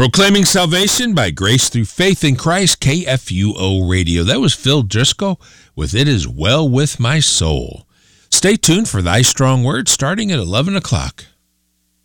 Proclaiming salvation by grace through faith in Christ, KFUO Radio. That was Phil Driscoll with It Is Well With My Soul. Stay tuned for Thy Strong Word starting at 11 o'clock.